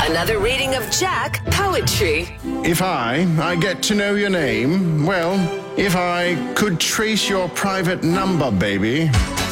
Another reading of Jack Poetry. If I get to know your name, well, if I could trace your private number, baby.